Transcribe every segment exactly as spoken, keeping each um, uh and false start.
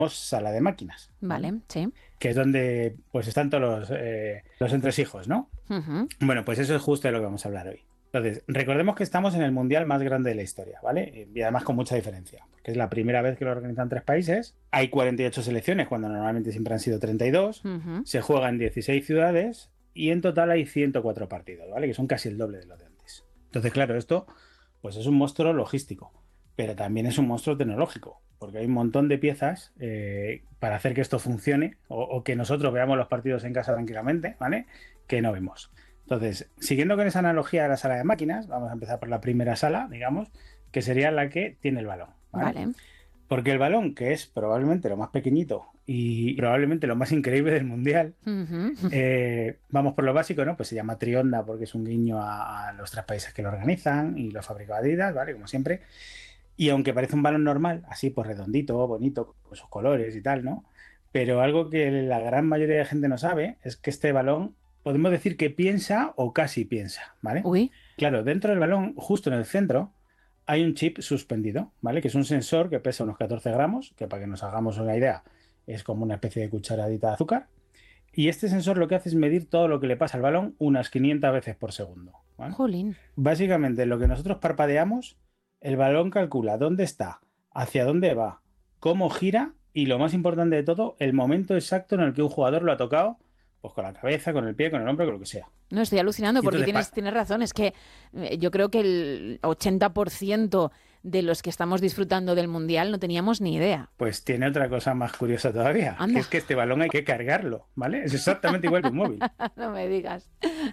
sala de máquinas, ¿vale? Vale, sí. Que es donde pues están todos los, eh, los entresijos, ¿no? Ujú. Bueno, pues eso es justo de lo que vamos a hablar hoy. Entonces, recordemos que estamos en el mundial más grande de la historia, ¿vale? Y además con mucha diferencia, porque es la primera vez que lo organizan tres países. Hay cuarenta y ocho selecciones, cuando normalmente siempre han sido treinta y dos. Ujú. Se juega en dieciséis ciudades y en total hay ciento cuatro partidos, ¿vale? Que son casi el doble de los de antes. Entonces, claro, esto pues es un monstruo logístico, pero también es un monstruo tecnológico, porque hay un montón de piezas eh, para hacer que esto funcione o, o que nosotros veamos los partidos en casa tranquilamente, ¿vale? Que no vemos. Entonces, siguiendo con esa analogía de la sala de máquinas, vamos a empezar por la primera sala, digamos, que sería la que tiene el balón, ¿vale? Vale. Porque el balón, que es probablemente lo más pequeñito y probablemente lo más increíble del mundial, Ujú. eh, vamos por lo básico, ¿no? Pues se llama Trionda porque es un guiño a, a los tres países que lo organizan y lo fabrica Adidas, ¿vale? Como siempre. Y aunque parece un balón normal, así pues redondito, bonito, con sus colores y tal, ¿no? Pero algo que la gran mayoría de gente no sabe es que este balón podemos decir que piensa o casi piensa, ¿vale? Uy, Claro, dentro del balón, justo en el centro, hay un chip suspendido, ¿vale? Que es un sensor que pesa unos catorce gramos, que para que nos hagamos una idea es como una especie de cucharadita de azúcar. Y este sensor lo que hace es medir todo lo que le pasa al balón unas quinientas veces por segundo, ¿vale? jolín. Básicamente, lo que nosotros parpadeamos, el balón calcula dónde está, hacia dónde va, cómo gira y lo más importante de todo, el momento exacto en el que un jugador lo ha tocado, pues con la cabeza, con el pie, con el hombro, con lo que sea. No, estoy alucinando Y porque entonces, tienes, pa- tienes razón. Es que eh, yo creo que el ochenta por ciento de los que estamos disfrutando del Mundial no teníamos ni idea. pues tiene otra cosa más curiosa todavía, que Anda, es que este balón hay que cargarlo, ¿vale? Es exactamente igual que un móvil, no me digas.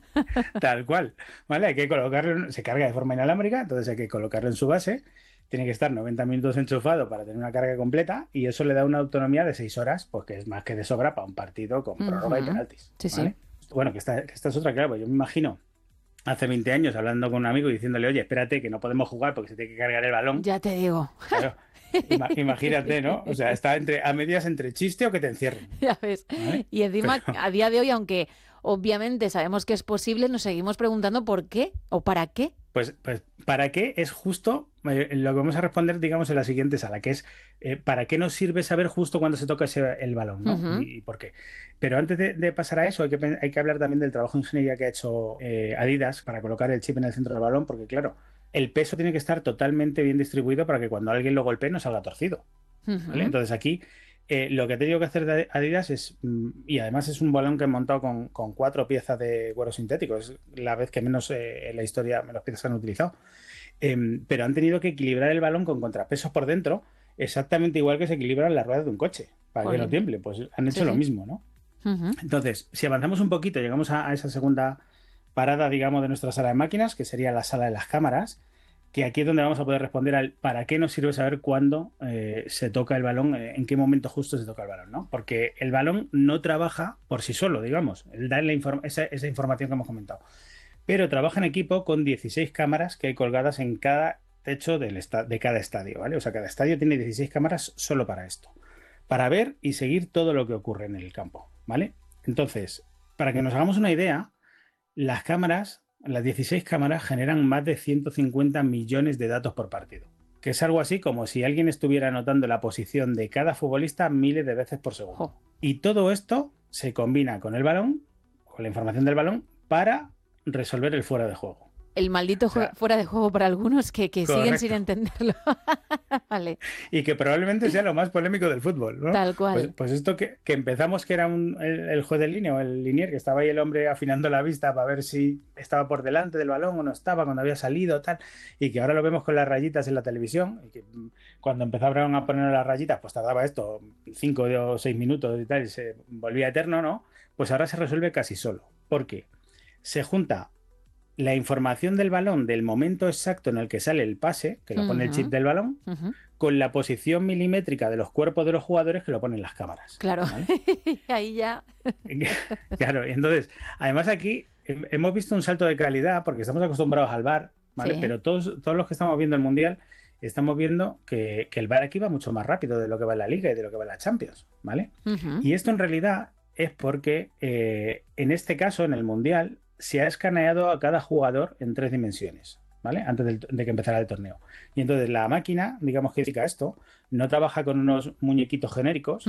tal cual, ¿vale? Hay que colocarlo, se carga de forma inalámbrica, entonces hay que colocarlo en su base. Tiene que estar noventa minutos enchufado para tener una carga completa y eso le da una autonomía de seis horas, pues que es más que de sobra para un partido con prórroga y Ujú. penaltis, Sí, sí. ¿vale? Bueno, que esta, que esta es otra, claro, pues yo me imagino hace veinte años hablando con un amigo y diciéndole, oye, espérate que no podemos jugar porque se tiene que cargar el balón. Ya te digo. Claro, ima- imagínate, ¿no? O sea, está entre, a medias entre chiste o que te encierren, Ya ves. ¿vale? Y encima, Pero, a día de hoy, aunque obviamente sabemos que es posible, nos seguimos preguntando por qué o para qué. Pues, pues, ¿para qué es justo eh, lo que vamos a responder, digamos, en la siguiente sala, que es eh, ¿para qué nos sirve saber justo cuándo se toca ese, el balón, ¿no? Ujú. Y, y por qué. Pero antes de, de pasar a eso, hay que, pen- hay que hablar también del trabajo de ingeniería que ha hecho eh, Adidas para colocar el chip en el centro del balón, porque claro, el peso tiene que estar totalmente bien distribuido para que cuando alguien lo golpee no salga torcido, ¿vale? Ujú. Entonces aquí eh, lo que ha tenido que hacer de Adidas es, mm, y además es un balón que han montado con, con cuatro piezas de cuero sintético, es la vez que menos eh, en la historia menos piezas han utilizado. Em, pero han tenido que equilibrar el balón con contrapesos por dentro, exactamente igual que se equilibran las ruedas de un coche, para que no Jolín. tiemble, pues han Sí, hecho lo sí. mismo, ¿no? Ujú. Entonces, si avanzamos un poquito, llegamos a, a esa segunda parada, digamos, de nuestra sala de máquinas, que sería la sala de las cámaras, que aquí es donde vamos a poder responder al para qué nos sirve saber cuándo eh, se toca el balón, eh, en qué momento justo se toca el balón, ¿no? Porque el balón no trabaja por sí solo, digamos, él da la inform- esa, esa información que hemos comentado, pero trabaja en equipo con dieciséis cámaras que hay colgadas en cada techo del esta- de cada estadio, ¿vale? O sea, cada estadio tiene dieciséis cámaras solo para esto, para ver y seguir todo lo que ocurre en el campo, ¿vale? Entonces, para que nos hagamos una idea, las cámaras, las dieciséis cámaras generan más de ciento cincuenta millones de datos por partido, que es algo así como si alguien estuviera anotando la posición de cada futbolista miles de veces por segundo. Jo. Y todo esto se combina con el balón, con la información del balón, para resolver el fuera de juego. El maldito O jue- sea, fuera de juego para algunos que, que siguen sin correcto. entenderlo. Vale, Y que probablemente sea lo más polémico del fútbol, ¿no? tal Pues, cual. pues esto que, que empezamos que era un, el, el juez de línea o el linier, que estaba ahí el hombre afinando la vista para ver si estaba por delante del balón o no estaba cuando había salido, tal, y que ahora lo vemos con las rayitas en la televisión, y que mm, cuando empezaron a poner las rayitas, pues tardaba esto cinco o seis minutos y tal, y se volvía eterno, ¿no? Pues ahora se resuelve casi solo. ¿Por qué? Se junta la información del balón del momento exacto en el que sale el pase, que lo pone el chip Ujú, del balón, ujú. con la posición milimétrica de los cuerpos de los jugadores que lo ponen las cámaras, Claro, ¿vale? ahí ya. Claro, y entonces, además aquí hem- hemos visto un salto de calidad porque estamos acostumbrados al VAR, ¿vale? Sí. Pero todos, todos los que estamos viendo el Mundial estamos viendo que, que el VAR aquí va mucho más rápido de lo que va en la Liga y de lo que va en la Champions, ¿vale? Ujú. Y esto en realidad es porque eh, en este caso, en el Mundial, se ha escaneado a cada jugador en tres dimensiones. ¿vale? Antes del- de que empezara el torneo. Y entonces la máquina, digamos que dedica a esto, no trabaja con unos muñequitos genéricos,